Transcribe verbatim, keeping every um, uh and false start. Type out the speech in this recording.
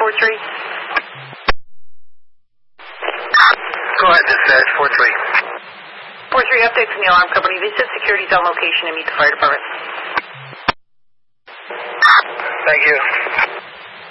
four three. Go ahead, dispatch, four three. four three, update from the alarm company. They said security's on location and meet the fire department. Thank you.